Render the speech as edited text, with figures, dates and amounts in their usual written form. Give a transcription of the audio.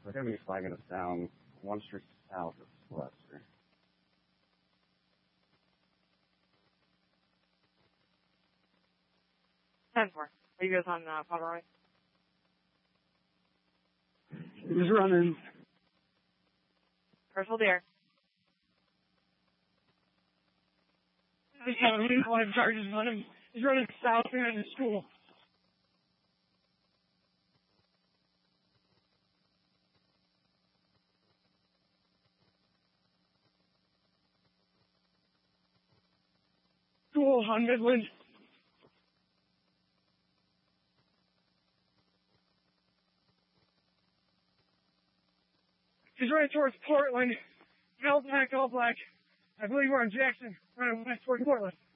They're going to be flagging us down 1 street south of Lester. Are you guys on Pomeroy? He's running. Commercial deer. He's having live charges on him. He's running south behind the school. School on Midland. He's running towards Portland. All black. I believe we're on Jackson, running west towards Portland.